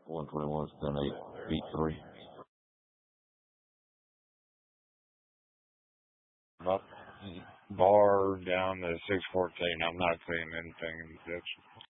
121, 10, 8, beat 3. Up bar down to 614. I'm not seeing anything in the ditch.